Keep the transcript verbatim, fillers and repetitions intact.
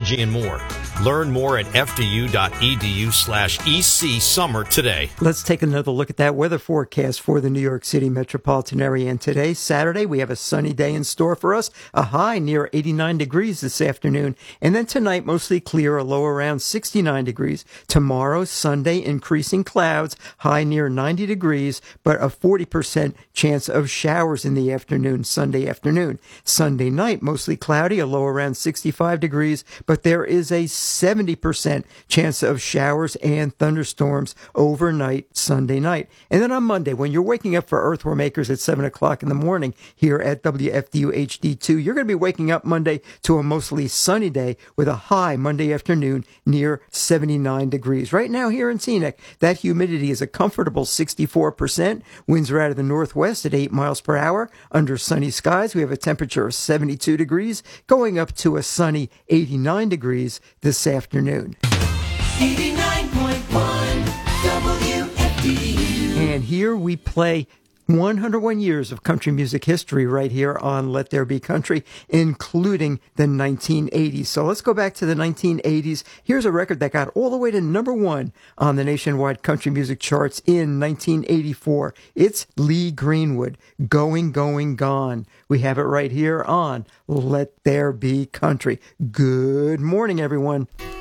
energy, and more. Learn more at fdu.edu slash EC Summer today. Let's take another look at that weather forecast for the New York City metropolitan area. And today, Saturday, we have a sunny day in store for us, a high near eighty-nine degrees this afternoon. And then tonight, mostly clear, a low around sixty-nine degrees. Tomorrow, Sunday, increasing clouds, high near ninety degrees, but a forty percent chance of showers in the afternoon, Sunday afternoon. Sunday night, mostly cloudy, a low around sixty-five degrees, but there is a seventy percent chance of showers and thunderstorms overnight Sunday night. And then on Monday, when you're waking up for Earthworm Acres at seven o'clock in the morning here at W F D U H D two, you're going to be waking up Monday to a mostly sunny day with a high Monday afternoon near seventy-nine degrees. Right now here in Scenic, that humidity is a comfortable sixty-four percent. Winds are out of the northwest at eight miles per hour. Under sunny skies, we have a temperature of seventy-two degrees, going up to a sunny eighty-nine degrees this afternoon. eighty-nine point one W F D U. And here we play one hundred one years of country music history right here on Let There Be Country, including the nineteen eighties. So let's go back to the nineteen eighties. Here's a record that got all the way to number one on the nationwide country music charts in nineteen eighty-four. It's Lee Greenwood, Going, Going, Gone. We have it right here on Let There Be Country. Good morning, everyone.